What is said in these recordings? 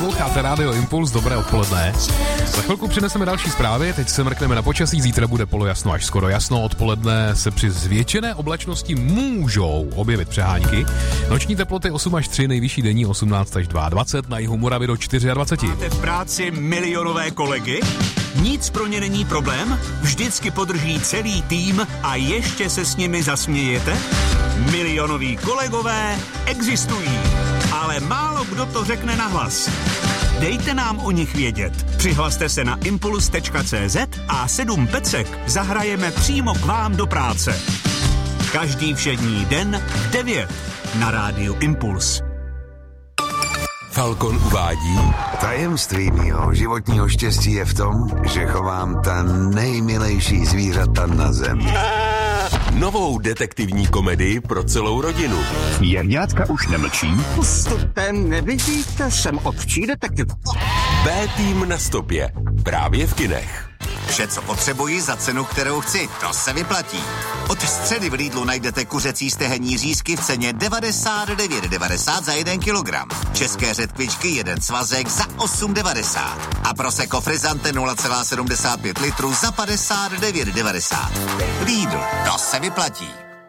Posloucháte Rádio Impuls, dobré odpoledne. Za chvilku přineseme další zprávy, teď se mrkneme na počasí, zítra bude polojasno až skoro jasno, odpoledne se při zvětšené oblačnosti můžou objevit přehánky. Noční teploty 8 až 3, nejvyšší denní 18 až 22, na jihu Moravy do 24. Máte v práci milionové kolegy? Nic pro ně není problém? Vždycky podrží celý tým a ještě se s nimi zasmějete? Milionoví kolegové existují, ale málo kdo to řekne nahlas. Dejte nám o nich vědět. Přihlaste se na impuls.cz a 7 pecek zahrajeme přímo k vám do práce. Každý všední den v 9 na rádiu Impuls. Falcon uvádí: Tajemství mýho životního štěstí je v tom, že chovám ta nejmilejší zvířata na zemi. Novou detektivní komedii pro celou rodinu. Jevňátka už nemlčí. Postupem nevidíte, jsem ovčí detektiv. B-tým na stopě. Právě v kinech. Vše, co potřebuji za cenu, kterou chci, to se vyplatí. Od středy v Lidlu najdete kuřecí stehenní řízky v ceně 99,90 za 1 kilogram. České řetkvičky 1 svazek za 8,90. A Prosecco Frizzante 0,75 litru za 59,90. Lidl, to se vyplatí.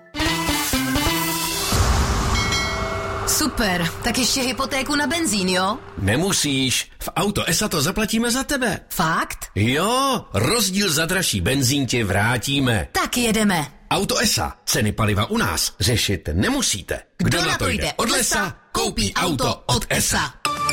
Super, tak ještě hypotéku na benzín, jo? Nemusíš, v Auto ESA to zaplatíme za tebe. Fakt? Jo, rozdíl za dražší benzín ti vrátíme. Tak jedeme. Auto ESA, ceny paliva u nás řešit nemusíte. Kdo na to jde od lesa, koupí auto od ESA.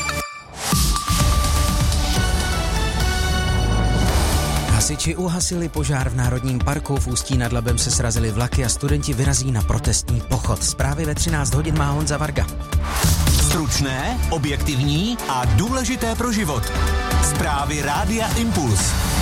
Hasiči uhasili požár v Národním parku, v Ústí nad Labem se srazily vlaky a studenti vyrazí na protestní pochod. Zprávy ve 13 hodin má Honza Varga. Stručné, objektivní a důležité pro život. Zprávy Rádia Impuls.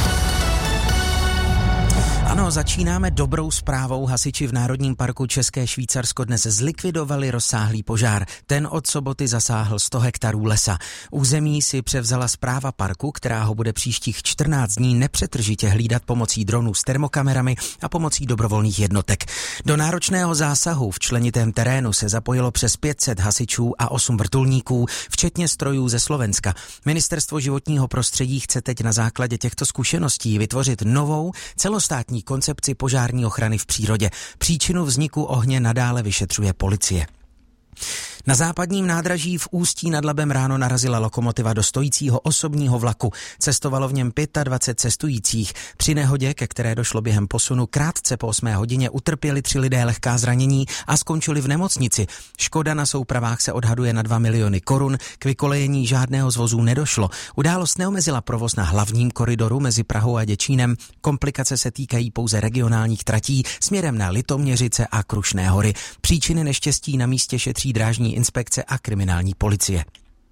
Ano, začínáme dobrou zprávou. Hasiči v Národním parku České Švýcarsko dnes zlikvidovali rozsáhlý požár. Ten od soboty zasáhl 100 hektarů lesa. Území si převzala správa parku, která ho bude příštích 14 dní nepřetržitě hlídat pomocí dronů s termokamerami a pomocí dobrovolných jednotek. Do náročného zásahu v členitém terénu se zapojilo přes 500 hasičů a 8 vrtulníků, včetně strojů ze Slovenska. Ministerstvo životního prostředí chce teď na základě těchto zkušeností vytvořit novou celostátní koncepci požární ochrany v přírodě. Příčinu vzniku ohně nadále vyšetřuje policie. Na západním nádraží v Ústí nad Labem ráno narazila lokomotiva do stojícího osobního vlaku. Cestovalo v něm 25 cestujících. Při nehodě, ke které došlo během posunu krátce po 8 hodině, utrpěli 3 lidé lehká zranění a skončili v nemocnici. Škoda na soupravách se odhaduje na 2 miliony korun. K vykolejení žádného z vozů nedošlo. Událost neomezila provoz na hlavním koridoru mezi Prahou a Děčínem. Komplikace se týkají pouze regionálních tratí směrem na Litoměřice a Krušné hory. Příčiny neštěstí na místě šetří drážní inspekce a kriminální policie.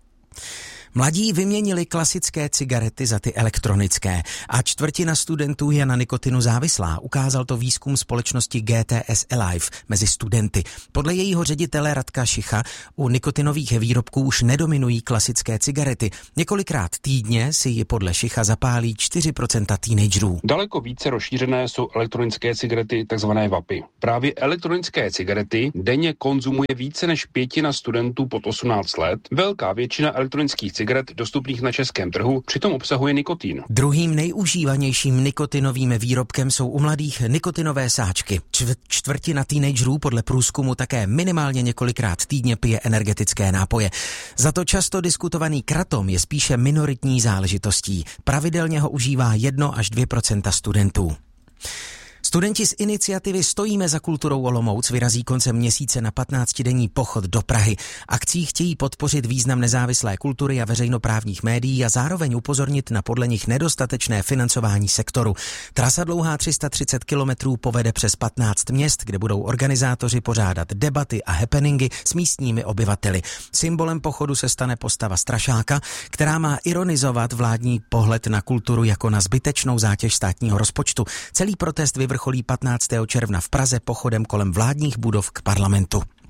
Mladí vyměnili klasické cigarety za ty elektronické a 1/4 studentů je na nikotinu závislá. Ukázal to výzkum společnosti GTS Alive mezi studenty. Podle jejího ředitele Radka Šicha u nikotinových výrobků už nedominují klasické cigarety. Několikrát týdně si ji podle Šicha zapálí 4% teenagerů. Daleko více rozšířené jsou elektronické cigarety, takzvané vapy. Právě elektronické cigarety denně konzumuje více než 1/5 studentů pod 18 let. Velká většina elektronických cigaret dostupných na českém trhu přitom obsahuje nikotin. Druhým nejužívanějším nikotinovým výrobkem jsou u mladých nikotinové sáčky. 1/4 teenagerů podle průzkumu také minimálně několikrát týdně pije energetické nápoje. Za to často diskutovaný kratom je spíše minoritní záležitostí. Pravidelně ho užívá 1 až 2% studentů. Studenti z iniciativy Stojíme za kulturou Olomouc vyrazí koncem měsíce na 15denní pochod do Prahy. Akcí chtějí podpořit význam nezávislé kultury a veřejnoprávních médií a zároveň upozornit na podle nich nedostatečné financování sektoru. Trasa dlouhá 330 kilometrů povede přes 15 měst, kde budou organizátoři pořádat debaty a happeningy s místními obyvateli. Symbolem pochodu se stane postava strašáka, která má ironizovat vládní pohled na kulturu jako na zbytečnou zátěž státního rozpočtu. Celý protest vyvrcholí 15. června v Praze pochodem kolem vládních budov k parlamentu.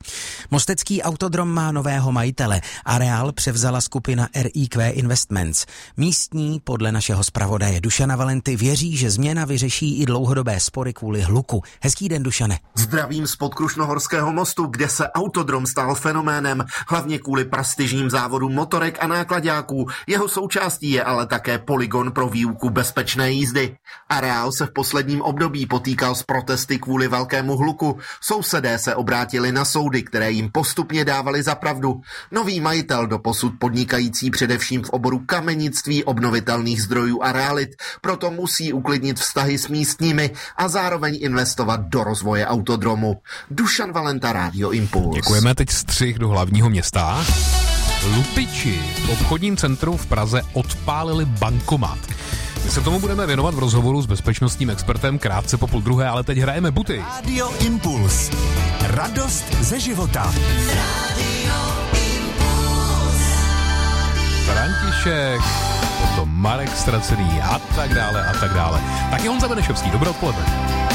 Mostecký autodrom má nového majitele. Areál převzala skupina RIQ Investments. Místní, podle našeho zpravodaje Dušana Valenty, věří, že změna vyřeší i dlouhodobé spory kvůli hluku. Hezký den, Dušane. Zdravím z Podkrušnohorského mostu, kde se autodrom stal fenoménem, hlavně kvůli prestižním závodům motorek a náklaďáků. Jeho součástí je ale také polygon pro výuku bezpečné jízdy. Areál se v posledním období potýkal s protesty kvůli velkému hluku. Sousedé se obrátili na soudy, které jim postupně dávali za pravdu. Nový majitel, doposud podnikající především v oboru kamenictví, obnovitelných zdrojů a realit, proto musí uklidnit vztahy s místními a zároveň investovat do rozvoje autodromu. Dušan Valenta, Rádio Impuls. Děkujeme, teď střih do hlavního města. Lupiči v obchodním centru v Praze odpálili bankomat. My se tomu budeme věnovat v rozhovoru s bezpečnostním expertem krátce po 12:30, ale teď hrajeme buty. Radio Impuls. Radost ze života. František, potom Marek Ztracený a tak dále a tak dále. Taky Honza Benešovský, dobré odpoledne.